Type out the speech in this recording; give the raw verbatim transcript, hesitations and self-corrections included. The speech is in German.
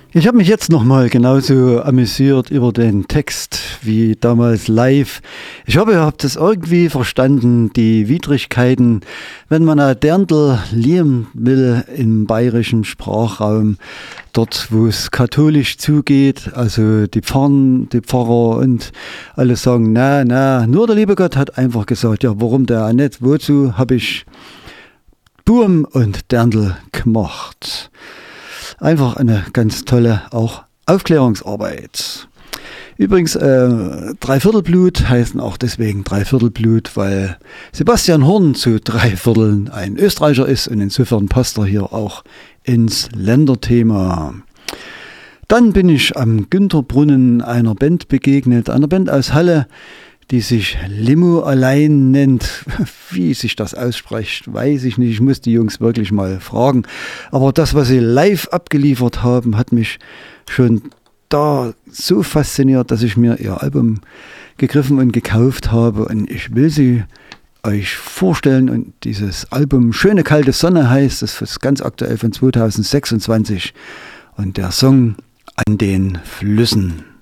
Ich habe mich jetzt nochmal genauso amüsiert über den Text wie damals live. Ich hoffe, ihr habt es irgendwie verstanden, die Widrigkeiten, wenn man ein Dirndl lieben will im bayerischen Sprachraum, dort wo es katholisch zugeht, also die Pfarren, die Pfarrer und alle sagen, na, na, nur der liebe Gott hat einfach gesagt, ja, warum der nicht, wozu habe ich Boom und Dirndl gemacht. Einfach eine ganz tolle auch Aufklärungsarbeit. Übrigens, äh, Dreiviertelblut heißen auch deswegen Dreiviertelblut, weil Sebastian Horn zu drei Vierteln ein Österreicher ist und insofern passt er hier auch ins Länderthema. Dann bin ich am Günterbrunnen einer Band begegnet, einer Band aus Halle, die sich Limo allein nennt. Wie sich das ausspricht, weiß ich nicht. Ich muss die Jungs wirklich mal fragen. Aber das, was sie live abgeliefert haben, hat mich schon da so fasziniert, dass ich mir ihr Album gegriffen und gekauft habe. Und ich will sie euch vorstellen. Und dieses Album Schöne kalte Sonne heißt, das ist ganz aktuell von zweitausendsechsundzwanzig. Und der Song An den Flüssen.